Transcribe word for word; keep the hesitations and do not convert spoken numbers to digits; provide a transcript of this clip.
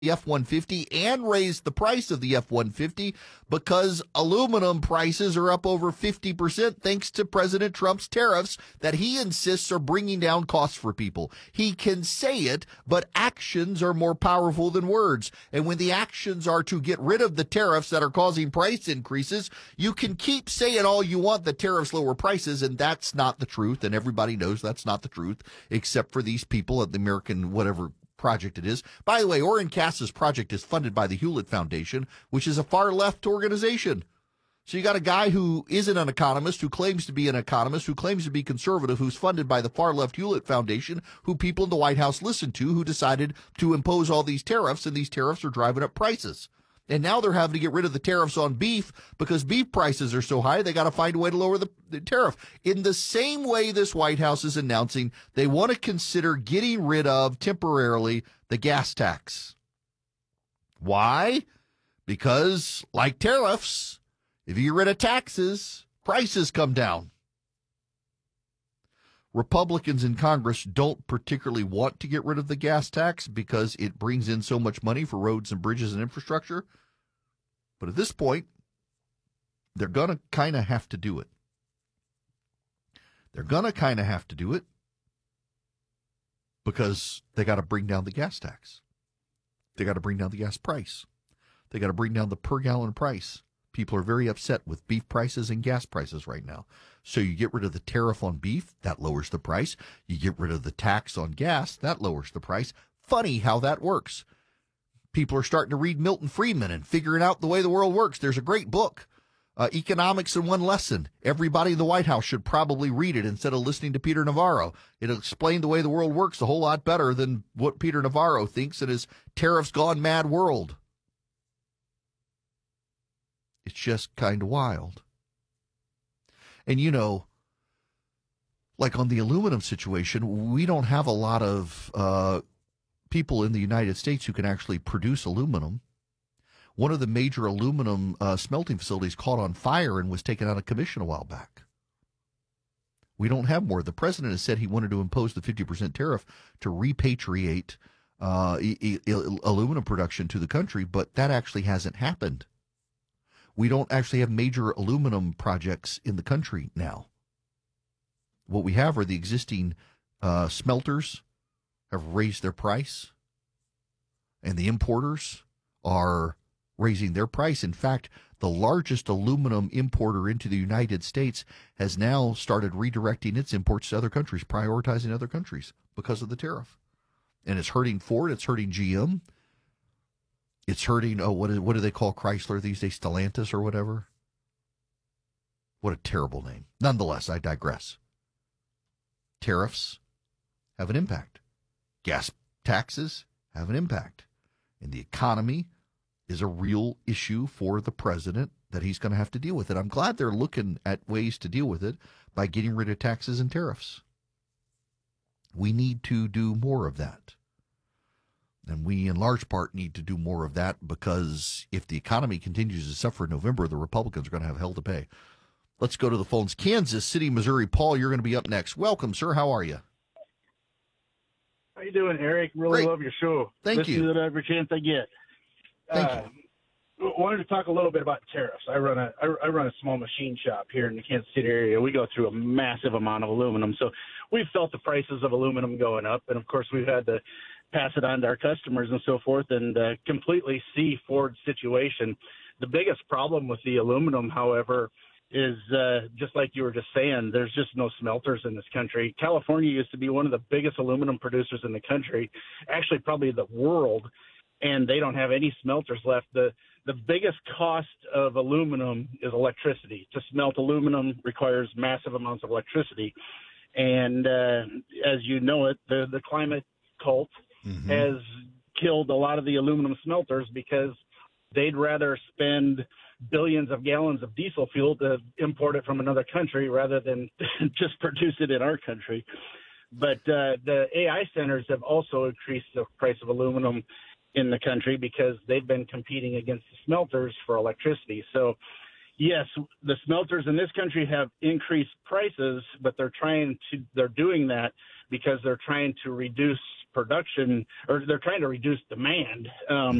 F one fifty and raised the price of the F one fifty because aluminum prices are up over fifty percent thanks to President Trump's tariffs that he insists are bringing down costs for people. He can say it, but actions are more powerful than words. And when the actions are to get rid of the tariffs that are causing price increases, you can keep saying all you want that tariffs lower prices, and that's not the truth. And everybody knows that's not the truth, except for these people at the American whatever project it is. By the way, Oren Cass's project is funded by the Hewlett Foundation, which is a far-left organization. So you got a guy who isn't an economist, who claims to be an economist, who claims to be conservative, who's funded by the far-left Hewlett Foundation, who people in the White House listen to, who decided to impose all these tariffs, and these tariffs are driving up prices. And now they're having to get rid of the tariffs on beef because beef prices are so high, they got to find a way to lower the, the tariff. In the same way this White House is announcing they want to consider getting rid of temporarily the gas tax. Why? Because, like tariffs, if you get rid of taxes, prices come down. Republicans in Congress don't particularly want to get rid of the gas tax because it brings in so much money for roads and bridges and infrastructure. But at this point, they're going to kind of have to do it. They're going to kind of have to do it because they got to bring down the gas tax. They got to bring down the gas price. They got to bring down the per gallon price. People are very upset with beef prices and gas prices right now. So you get rid of the tariff on beef, that lowers the price. You get rid of the tax on gas, that lowers the price. Funny how that works. People are starting to read Milton Friedman and figuring out the way the world works. There's a great book, uh, Economics in One Lesson. Everybody in the White House should probably read it instead of listening to Peter Navarro. It'll explain the way the world works a whole lot better than what Peter Navarro thinks in his tariffs gone mad world. It's just kind of wild. And, you know, like on the aluminum situation, we don't have a lot of uh, people in the United States who can actually produce aluminum. One of the major aluminum uh, smelting facilities caught on fire and was taken out of commission a while back. We don't have more. The president has said he wanted to impose the fifty percent tariff to repatriate uh, e- e- aluminum production to the country, but that actually hasn't happened. We don't actually have major aluminum projects in the country now. What we have are the existing uh, smelters have raised their price, and the importers are raising their price. In fact, the largest aluminum importer into the United States has now started redirecting its imports to other countries, prioritizing other countries because of the tariff. And it's hurting Ford, it's hurting G M. It's hurting, oh, what, is, what do they call Chrysler these days? Stellantis or whatever? What a terrible name. Nonetheless, I digress. Tariffs have an impact. Gas taxes have an impact. And the economy is a real issue for the president that he's going to have to deal with it. I'm glad they're looking at ways to deal with it by getting rid of taxes and tariffs. We need to do more of that. And we, in large part, need to do more of that because if the economy continues to suffer in November, the Republicans are going to have hell to pay. Let's go to the phones. Kansas City, Missouri. Paul, you're going to be up next. Welcome, sir. How are you? How you doing, Eric? Really Great. love your show. Thank Listen you. to it every chance I get. Thank uh, you. Wanted to talk a little bit about tariffs. I run a I, I run a small machine shop here in the Kansas City area. We go through a massive amount of aluminum, so we've felt the prices of aluminum going up, and of course we've had to pass it on to our customers and so forth, and uh, completely see Ford's situation. The biggest problem with the aluminum, however, is uh, just like you were just saying, there's just no smelters in this country. California used to be one of the biggest aluminum producers in the country, actually probably the world, and they don't have any smelters left. The the biggest cost of aluminum is electricity. To smelt aluminum requires massive amounts of electricity. And uh, as you know it, the, the climate cult mm-hmm. has killed a lot of the aluminum smelters because they'd rather spend billions of gallons of diesel fuel to import it from another country rather than just produce it in our country. But uh, the A I centers have also increased the price of aluminum in the country because they've been competing against the smelters for electricity. So, Yes, the smelters in this country have increased prices, but they're trying to they're doing that because they're trying to reduce production, or they're trying to reduce demand. Um,